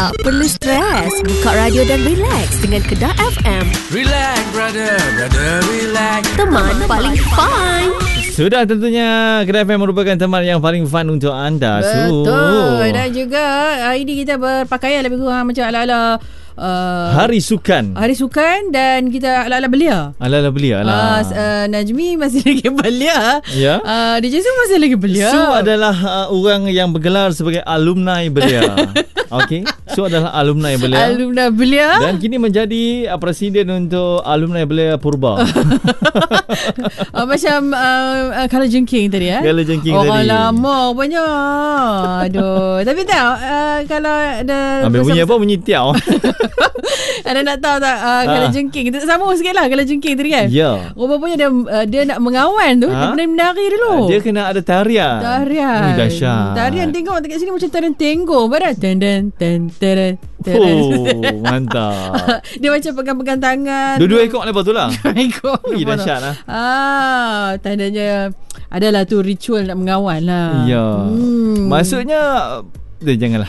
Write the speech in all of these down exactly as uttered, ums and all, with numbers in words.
Tak perlu stres. Buka radio dan relax dengan Kedah F M. Relax, brother, brother, relax. Teman paling fun. Sudah tentunya Kedah F M merupakan teman yang paling fun untuk anda. Betul. Dan juga hari ini kita berpakaian lebih kurang macam ala-ala Uh, Hari Sukan. Hari Sukan. Dan kita ala-ala belia. Ala-ala belia lah. uh, uh, Najmi masih lagi belia. Ya. uh, D J Su masih lagi belia. Su adalah uh, orang yang bergelar sebagai alumni belia. Okey, Su adalah alumni belia. Alumni belia. Dan kini menjadi uh, presiden untuk alumni belia Purba. uh, Macam uh, uh, Kala Jengking tadi eh? Kala Jengking Orang tadi. Orang lama banyak. Aduh. Tapi tahu uh, kalau ada Ambil bunyi apa? Bunyi tiaw. Anda nak tahu tak uh, Kala Ha. Jengking? Kita sambung sikit lah Kala Jengking tadi kan. Ya. Rupanya dia, uh, dia nak mengawan tu. Ha? Dia menari dulu. Dia kena ada tarian. Tarian. Ui, dahsyat. Tarian tengok dekat sini macam tarian tenggo. Badan ten ten ten ten ten. Oh, mantap. Dia macam pegang-pegang tangan. Dua-dua ekor lepas tu lah. Ekor. Ui, dahsyat lah. Ah, tandanya adalah tu ritual nak mengawan lah. Ya. Hmm. Maksudnya dia janganlah.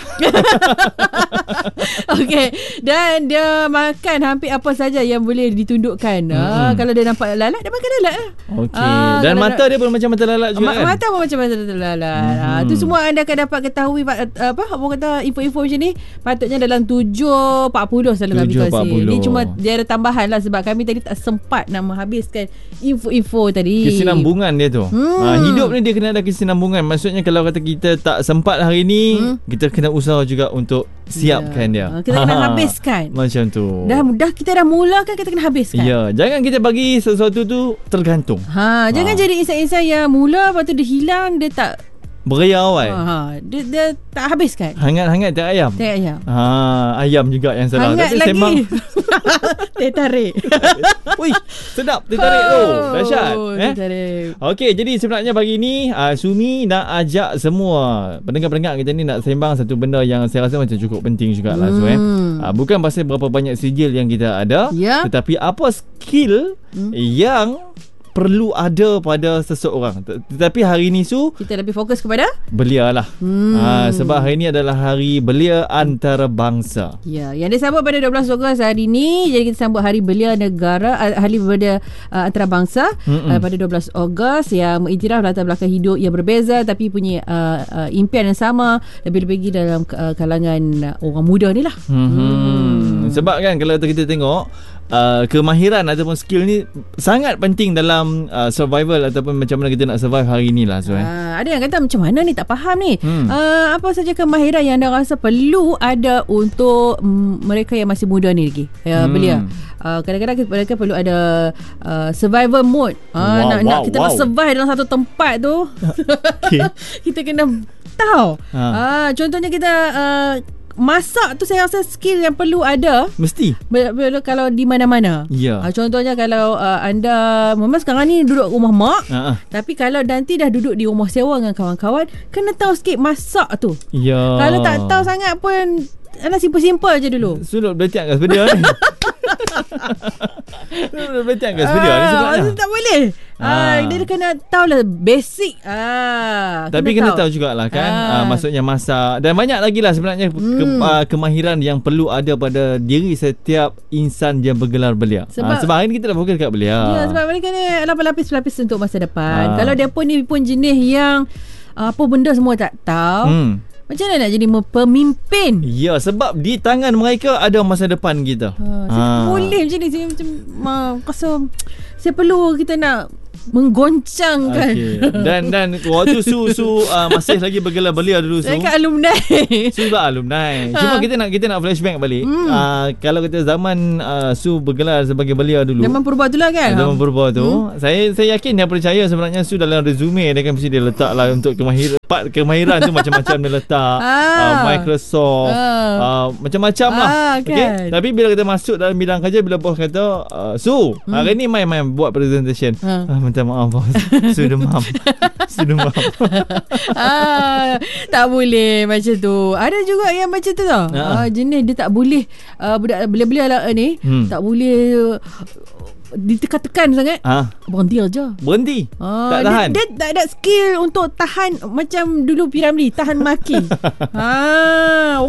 Okey. Dan dia makan hampir apa saja yang boleh ditundukkan. Mm-hmm. Ah, kalau dia nampak lalat, dia makan lalat lah. Okey. Ah, Dan kalau mata dia pun macam mata lalat juga Ma- kan? Mata pun macam mata lalat. Mm-hmm. Ah, tu semua anda akan dapat ketahui apa apa kata info-info macam ni patutnya dalam tujuh empat puluh selalu kami tujuh kongsi. empat puluh. Ni cuma dia ada tambahan lah sebab kami tadi tak sempat nak menghabiskan info-info tadi. Kesinambungan dia tu. Hmm. Ha, hidup ni dia kena ada kesinambungan. Maksudnya kalau kata kita tak sempat hari ni, hmm. kita kena usaha juga untuk siapkan ya. dia. Kita kena habiskan. Macam tu. Dah dah kita dah mulakan, kita kena habiskan. Ya, jangan kita bagi sesuatu tu tergantung. Ha, jangan Ha. jadi insan-insan yang mula lepas tu dia hilang, dia tak Beria awal. ha, ha, dia, dia tak habiskan. Hangat-hangat tak ayam. Tak ayam. Ha, ayam juga yang salah. Hangat Tapi lagi. sembang. Teh tarik. Ui, sedap teh tarik tu. Dahsyat. Oh, Eh? teh tarik. Okey, jadi sebenarnya pagi ni uh, Sumi nak ajak semua pendengar-pendengar kita ni nak sembang satu benda yang saya rasa macam cukup penting jugalah. So, eh. Uh, bukan pasal berapa banyak sijil yang kita ada, Ya. tetapi apa skill hmm. yang perlu ada pada seseorang. Tetapi hari ni Su, Kita lebih fokus kepada belia lah. Hmm. Uh, sebab hari ni adalah hari belia antarabangsa. ya, yang disambut pada dua belas Ogos hari ni. Jadi kita sambut Hari Belia Negara, Hari Belia uh, Antarabangsa uh, pada dua belas Ogos yang mengiktiraf latar belakang hidup yang berbeza tapi punya uh, uh, impian yang sama, lebih-lebih dalam uh, kalangan uh, orang muda ni lah. Hmm. Hmm. Sebab kan kalau kita tengok uh, kemahiran ataupun skill ni sangat penting dalam uh, survival ataupun macam mana kita nak survive hari ni lah. So, eh. Uh, ada yang kata macam mana ni, tak faham ni. Hmm. Uh, apa saja kemahiran yang anda rasa perlu ada untuk mm, mereka yang masih muda ni lagi, ya, Hmm. belia. Uh, kadang-kadang mereka perlu ada uh, survival mode. Uh, Wow, nak, nak wow, kita wow. nak survive dalam satu tempat tu. Okay. Kita kena tahu. Ha. Uh, contohnya kita uh, masak tu saya rasa skill yang perlu ada. Mesti. Ber- kalau di mana-mana. Ya. Uh, contohnya kalau uh, anda memang sekarang ni duduk rumah mak, Ha. tapi kalau nanti dah duduk di rumah sewa dengan kawan-kawan, kena tahu sikit masak tu. Ya. Kalau tak tahu sangat pun, anda simple-simple je dulu. Sudah bertiak kat sebedia ni. Sudah bertiak kat sebedia ni sebenarnya. Ah, tak boleh. Ah. Ah. Dia kena tahu lah basic. Ah, Tapi kena tahu, tahu jugalah kan. Ah. Uh, maksudnya masak. Dan banyak lagi lah sebenarnya ke, Hmm. uh, kemahiran yang perlu ada pada diri setiap insan yang bergelar belia. Sebab- uh, sebab hari ni kita dah fokus kat belia. Ya, sebab mereka ni lapis-lapis untuk masa depan. Ah. Kalau dia pun ni pun jenis yang uh, apa benda semua tak tahu. Hmm. Macam mana nak jadi pemimpin? Ya, sebab di tangan mereka ada masa depan kita. Ha, saya Ah. boleh macam ni. Saya macam uh, rasa saya perlu kita nak menggoncangkan. Okay. Dan dan waktu Su Su uh, masih lagi bergelar belia dulu Su. Saya kat alumni. Su juga alumni. Cuma kita nak kita nak flashback balik. Hmm. Uh, kalau kita zaman uh, Su bergelar sebagai belia dulu. Zaman purba tu lah kan. Zaman purba tu, hmm. saya saya yakin dia percaya sebenarnya Su dalam resume dia kan mesti dia letak lah untuk kemahiran part kemahiran tu macam-macam dia letak. Ah. Uh, Microsoft, Ah. uh, macam-macam lah. Ah, kan. Okay? Tapi bila kita masuk dalam bidang kerja, bila bos kata, uh, Su, hmm. hari ni main-main buat presentation. Ah. Ah, minta maaf bos. Su demam. Su demam. ah, tak boleh macam tu. Ada juga yang macam tu tau. Ah. Ah, jenis dia tak boleh uh, budak belia-belia lah ni Hmm. tak boleh uh, ditekan-tekan sangat. Ah, Berhenti aja. berhenti. Ah, tak tahan. Dia, dia tak ada skill untuk tahan macam dulu Piramli, tahan maki. ha, orang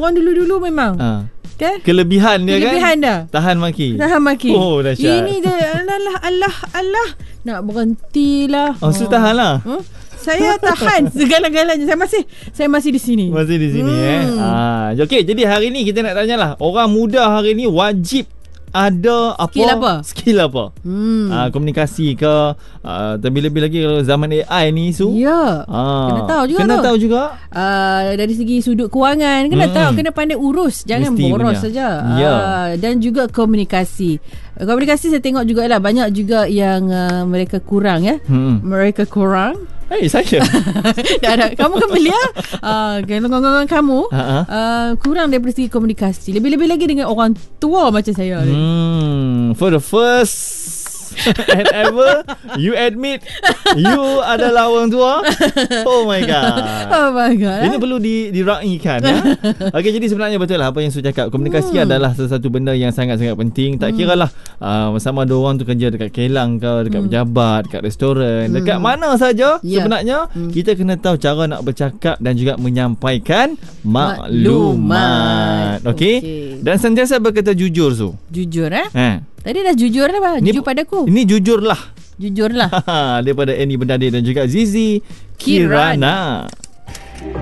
orang dulu-dulu memang Ha. kan? Kelebihan dia Kelebihan kan dah. tahan maki. Tahan maki. Oh, dahsyat. Ini dia alah alah alah nak berhentilah. Oh, so tahan lah. Hmm? Saya tahan segala-galanya. Saya masih saya masih di sini. Masih di sini hmm. eh. Ah, okey, jadi hari ni kita nak tanyalah, orang muda hari ni wajib ada apa? Skill apa? Skill apa? Hmm. Ah, komunikasi ke? Ah, terlebih-lebih lagi kalau zaman A I ni Su. Ya. Ah, Kena tahu juga Kena tu. tahu juga. Uh, dari segi sudut kewangan kena Hmm. tahu, kena pandai urus, jangan Mesti boros punya. saja. Ya. Uh, dan juga komunikasi. Uh, komunikasi saya tengok jugalah banyak juga yang uh, mereka kurang ya. Hmm. Mereka kurang. Hey, saya. Dah, dah. Kamu kan belia. Uh, Golongan-golongan kamu Ha-ha. uh, kurang daripada segi komunikasi. Lebih-lebih lagi dengan orang tua macam saya. Hmm, for the first and ever you admit you adalah orang tua. Oh my god. Oh my god. Ini perlu di diraikan ya. Okey, jadi sebenarnya betul lah apa yang Su cakap. Komunikasi hmm. adalah sesuatu benda yang sangat-sangat penting. Tak kiralah uh, sama ada orang tu kerja dekat kelang ke, dekat Hmm. pejabat, dekat restoran, Hmm. dekat mana saja Ya. sebenarnya Hmm. kita kena tahu cara nak bercakap dan juga menyampaikan Maklumat. maklumat. Okey? Okey. Dan sentiasa berkata jujur Su. Jujur eh. Ha. Tadi dah jujur dah, bah. Ni- Jujur padaku. Ini jujurlah. Jujurlah. Daripada Annie Bendade dan juga Zizi Kirana. Kirana.